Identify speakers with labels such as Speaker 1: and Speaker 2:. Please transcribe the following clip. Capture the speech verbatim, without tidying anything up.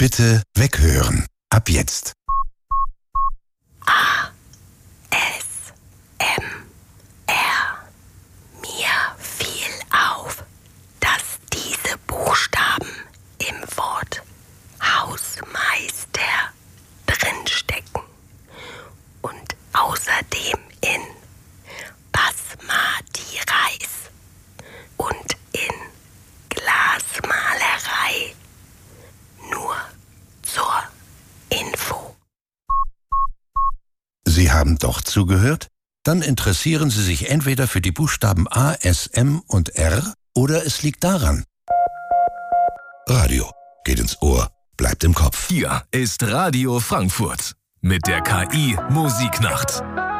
Speaker 1: Bitte weghören. Ab jetzt.
Speaker 2: A. S. M. R. Mir fiel auf, dass diese Buchstaben im Wort Hausmeister drinstecken und außerdem in Basmati Reis und in Glasmalerei. Nur zur Info.
Speaker 1: Sie haben doch zugehört? Dann interessieren Sie sich entweder für die Buchstaben A, S, M und R oder es liegt daran. Radio geht ins Ohr, bleibt im Kopf.
Speaker 3: Hier ist Radio Frankfurt mit der K I Musiknacht.